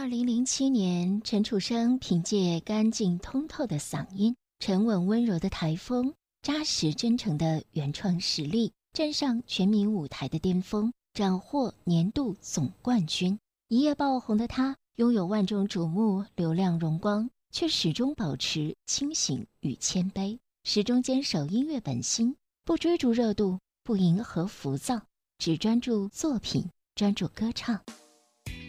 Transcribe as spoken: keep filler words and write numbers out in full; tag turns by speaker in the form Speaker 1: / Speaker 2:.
Speaker 1: 二零零七年，陈楚生凭借干净通透的嗓音、沉稳温柔的台风、扎实真诚的原创实力，站上全民舞台的巅峰，斩获年度总冠军。一夜爆红的他，拥有万众瞩目、流量荣光，却始终保持清醒与谦卑，始终坚守音乐本心，不追逐热度，不迎合浮躁，只专注作品，专注歌唱。